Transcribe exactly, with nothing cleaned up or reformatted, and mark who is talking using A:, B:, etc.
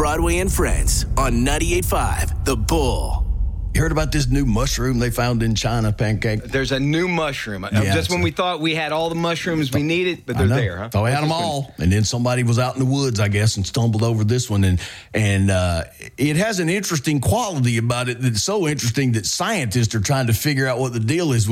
A: Broadway and Friends on ninety-eight point five The Bull.
B: You heard about this new mushroom they found in China, Pancake?
C: There's a new mushroom.
B: Yeah,
C: Just when we thought we had all the mushrooms we needed, but they're there, huh?
B: Thought we had them all. And then somebody was out in the woods, I guess, and stumbled over this one. And and uh, it has an interesting quality about it that's so interesting that scientists are trying to figure out what the deal is with